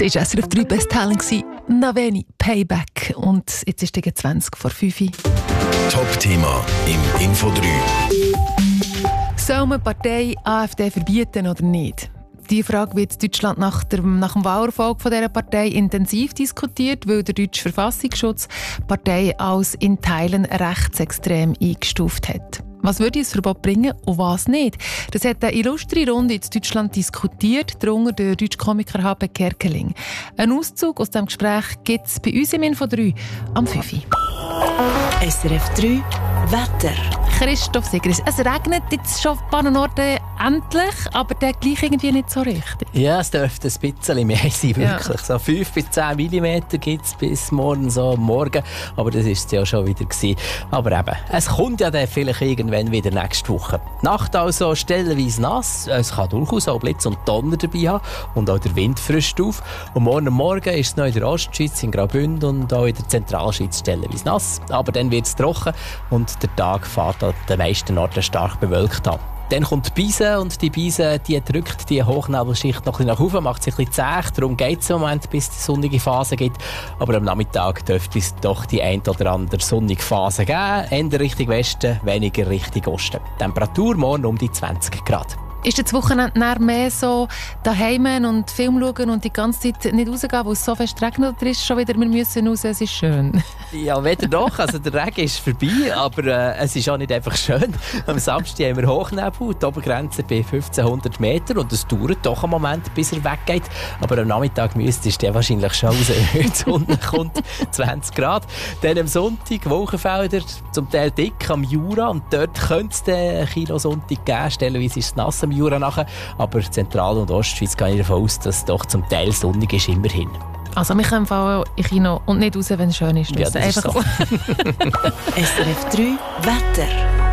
Es war SRF 3 Bestselling, Naveni, Payback. Und jetzt ist es 20 vor 5 Uhr. Top-Thema im Info 3. Soll man die Partei AfD verbieten oder nicht? Diese Frage wird in Deutschland nach dem Wahlerfolg dieser Partei intensiv diskutiert, weil der deutsche Verfassungsschutz die Partei als in Teilen rechtsextrem eingestuft hat. Was würde ein Verbot bringen und was nicht? Das hat eine illustre Runde in Deutschland diskutiert, darunter der deutsche Komiker Habe Kerkeling. Ein Auszug aus diesem Gespräch gibt es bei uns im Info 3 am 5 Uhr. SRF 3 Wetter. Christoph Sigris, es regnet jetzt schon ein paar Orten endlich, aber der gleich irgendwie nicht so richtig. Ja, es dürfte ein bisschen mehr sein, wirklich. Ja. So 5 bis 10 mm gibt es bis morgen, so morgen. Aber das war es ja schon wieder gewesen. Aber eben, es kommt ja dann vielleicht irgendwann wieder nächste Woche. Die Nacht also stellenweise nass. Es kann durchaus auch Blitz und Donner dabei haben. Und auch der Wind frischt auf. Und morgen ist es noch in der Ostschweiz, in Graubünden und auch in der Zentralschweiz stellenweise nass. Aber dann wird es trocken und der Tag fährt an den meisten Orten stark bewölkt an. Dann kommt die Beise und die Beise die drückt die Hochnebelschicht noch ein bisschen nach oben, macht sich ein bisschen zäh. Darum geht es im Moment, bis es die sonnige Phase gibt. Aber am Nachmittag dürfte es doch die ein oder andere sonnige Phase geben. Eher Richtung Westen, weniger Richtung Osten. Temperatur morgen um die 20 Grad. Ist das Wochenende mehr so daheim und Film schauen und die ganze Zeit nicht rausgehen, weil es so fest regnet, oder ist schon wieder, wir müssen raus, es ist schön? Ja, weder noch. Also der Regen ist vorbei, aber es ist auch nicht einfach schön. Am Samstag haben wir Hochnebel, die Obergrenze bei 1500 Meter und es dauert doch einen Moment, bis er weggeht. Aber am Nachmittag müsstest du wahrscheinlich schon raus, wenn die Sonne kommt, 20 Grad. Dann am Sonntag Wolkenfelder, zum Teil dick am Jura und dort könnte es einen Kilo-Sonntag geben, stellenweise ist es nass am Jura nachher, aber Zentral- und Ostschweiz gehe ich davon aus, dass es doch zum Teil sonnig ist, immerhin. Also wir können auch in Kino und nicht raus, wenn es schön ist. Ja, das einfach ist so. SRF 3 Wetter.